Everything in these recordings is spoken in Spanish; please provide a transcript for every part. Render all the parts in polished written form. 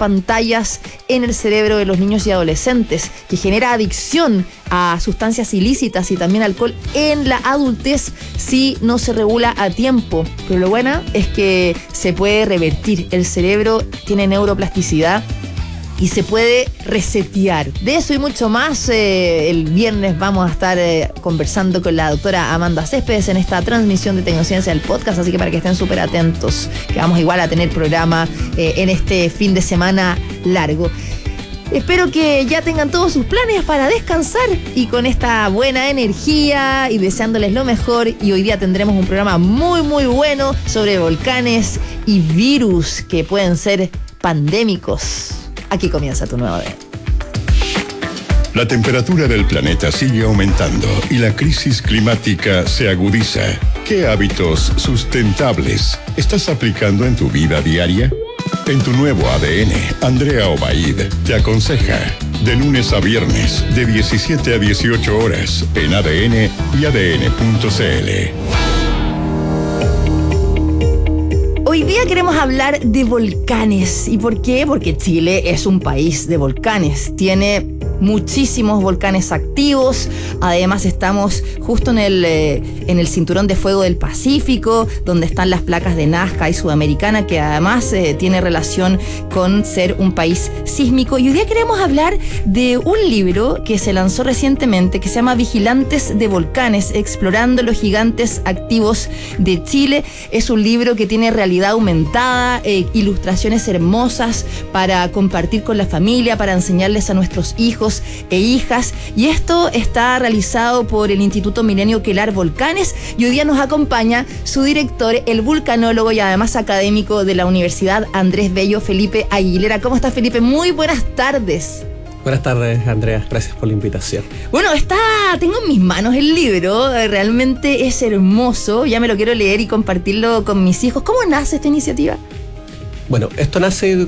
pantallas en el cerebro de los niños y adolescentes, que genera adicción a sustancias ilícitas y también alcohol en la adultez si no se regula a tiempo. Pero lo bueno es que se puede revertir. El cerebro tiene neuroplasticidad y se puede resetear. De eso y mucho más, el viernes vamos a estar conversando con la doctora Amanda Céspedes en esta transmisión de Tecnociencia del podcast, así que para que estén súper atentos, que vamos igual a tener programa en este fin de semana largo. Espero que ya tengan todos sus planes para descansar y con esta buena energía y deseándoles lo mejor. Y hoy día tendremos un programa muy bueno sobre volcanes y virus que pueden ser pandémicos. Aquí comienza tu nuevo día. La temperatura del planeta sigue aumentando y la crisis climática se agudiza. ¿Qué hábitos sustentables estás aplicando en tu vida diaria? En tu nuevo ADN, Andrea Obaid te aconseja de lunes a viernes de 17 a 18 horas en ADN y ADN.cl. Hoy día queremos hablar de volcanes. ¿Y por qué? Porque Chile es un país de volcanes. Tiene muchísimos volcanes activos. Además estamos justo en el cinturón de fuego del Pacífico, donde están las placas de Nazca y Sudamericana, que además tiene relación con ser un país sísmico. Y hoy día queremos hablar de un libro que se lanzó recientemente, que se llama Vigilantes de Volcanes, explorando los gigantes activos de Chile. Es un libro que tiene realidad aumentada, ilustraciones hermosas para compartir con la familia, para enseñarles a nuestros hijos e hijas, y esto está realizado por el Instituto Milenio Quelar Volcanes, y hoy día nos acompaña su director, el vulcanólogo y además académico de la Universidad Andrés Bello, Felipe Aguilera. ¿Cómo estás, Felipe? Muy buenas tardes. Buenas tardes, Andrea. Gracias por la invitación. Bueno, tengo en mis manos el libro, realmente es hermoso, ya me lo quiero leer y compartirlo con mis hijos. ¿Cómo nace esta iniciativa? Bueno, esto nace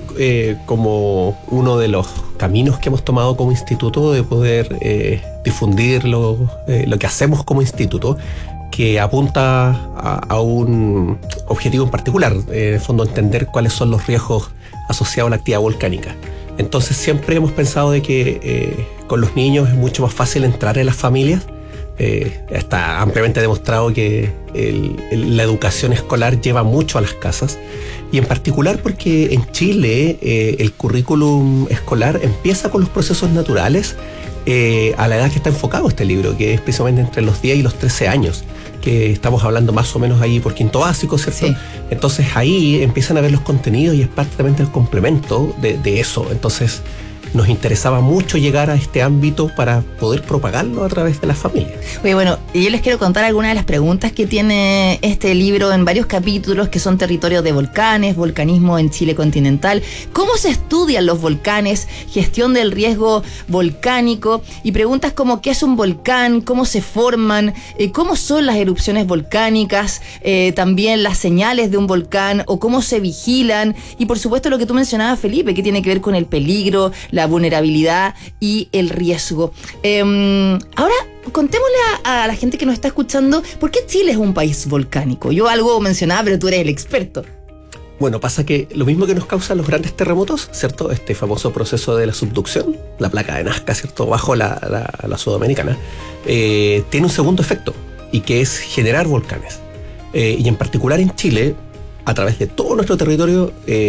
como uno de los caminos que hemos tomado como instituto de poder difundir lo que hacemos como instituto, que apunta a un objetivo en particular, en el fondo entender cuáles son los riesgos asociados a la actividad volcánica. Entonces siempre hemos pensado de que con los niños es mucho más fácil entrar en las familias. Está ampliamente demostrado que la educación escolar lleva mucho a las casas, y en particular porque en Chile el currículum escolar empieza con los procesos naturales a la edad que está enfocado este libro, que es precisamente entre los 10 y los 13 años, que estamos hablando más o menos ahí por quinto básico, ¿cierto? Sí. Entonces ahí empiezan a ver los contenidos y es parte también del complemento de eso. Entonces nos interesaba mucho llegar a este ámbito para poder propagarlo a través de la familia. Oye, bueno, yo les quiero contar algunas de las preguntas que tiene este libro en varios capítulos, que son territorios de volcanes, volcanismo en Chile continental, cómo se estudian los volcanes, gestión del riesgo volcánico, y preguntas como qué es un volcán, cómo se forman, cómo son las erupciones volcánicas, también las señales de un volcán o cómo se vigilan, y por supuesto lo que tú mencionabas, Felipe, que tiene que ver con el peligro, la vulnerabilidad y el riesgo. Ahora, contémosle a la gente que nos está escuchando, ¿por qué Chile es un país volcánico? Yo algo mencionaba, pero tú eres el experto. Bueno, pasa que lo mismo que nos causan los grandes terremotos, ¿cierto? Este famoso proceso de la subducción, la placa de Nazca, ¿cierto? Bajo la Sudamericana, tiene un segundo efecto, y que es generar volcanes. Y en particular en Chile, a través de todo nuestro territorio,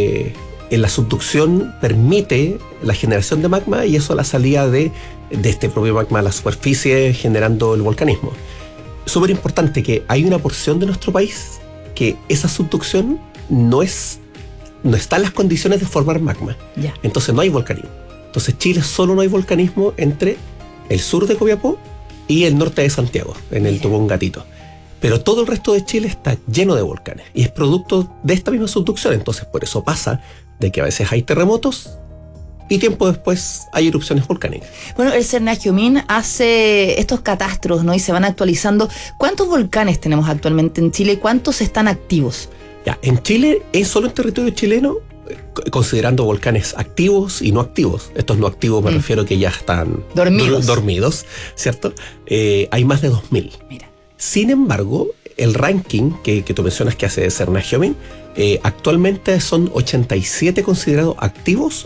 en la subducción permite la generación de magma, y eso la salida de este propio magma a la superficie, generando el volcanismo. Súper importante que hay una porción de nuestro país que esa subducción no está en las condiciones de formar magma. Yeah. Entonces no hay volcanismo. Entonces Chile solo no hay volcanismo entre el sur de Copiapó y el norte de Santiago, en el Tobón Gatito. Pero todo el resto de Chile está lleno de volcanes y es producto de esta misma subducción. Entonces por eso pasa de que a veces hay terremotos y tiempo después hay erupciones volcánicas. Bueno, el Cernagiomín hace estos catastros, ¿no? Y se van actualizando. ¿Cuántos volcanes tenemos actualmente en Chile? ¿Cuántos están activos? Ya, en Chile, solo en territorio chileno, considerando volcanes activos y no activos. Estos no activos me refiero que ya están dormidos, ¿cierto? Hay más de 2.000. Mira. Sin embargo, el ranking que tú mencionas que hace Cernagiomín, actualmente son 87 considerados activos